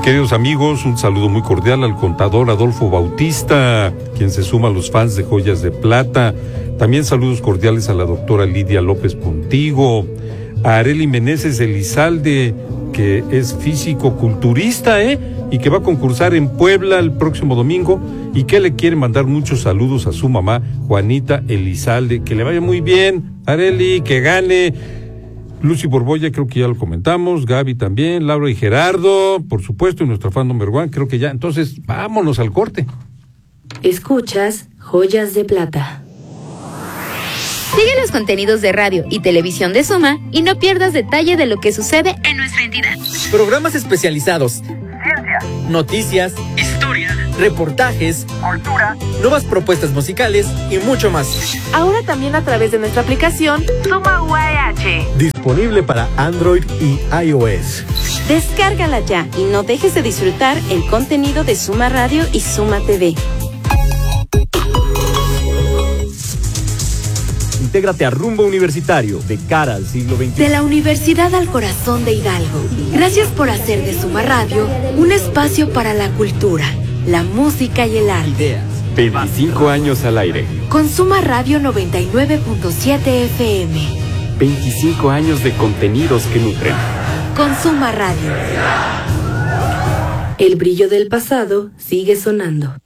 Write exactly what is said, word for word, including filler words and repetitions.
Queridos amigos, un saludo muy cordial al contador Adolfo Bautista, quien se suma a los fans de Joyas de Plata. También saludos cordiales a la doctora Lidia López Pontigo, a Arely Meneses Elizalde, que es físico-culturista, ¿eh? Y que va a concursar en Puebla el próximo domingo, y que le quiere mandar muchos saludos a su mamá, Juanita Elizalde. Que le vaya muy bien, Arely, que gane. Lucy Borboya, creo que ya lo comentamos, Gaby también, Laura y Gerardo, por supuesto, y nuestra fan number one, creo que ya. Entonces, vámonos al corte. Escuchas Joyas de Plata. Sigue los contenidos de radio y televisión de Suma y no pierdas detalle de lo que sucede en nuestra entidad. Programas especializados, ciencia, noticias, historia, reportajes, cultura, nuevas propuestas musicales y mucho más. Ahora también a través de nuestra aplicación Suma U A H. Disponible para Android y iOS. Descárgala ya y no dejes de disfrutar el contenido de Suma Radio y Suma T V. Intégrate a Rumbo Universitario, de cara al siglo veintiuno. De la Universidad al Corazón de Hidalgo. Gracias por hacer de Suma Radio un espacio para la cultura, la música y el arte. veinticinco años al aire. Con Suma Radio noventa y nueve punto siete F M. veinticinco años de contenidos que nutren. Con Suma Radio. El brillo del pasado sigue sonando.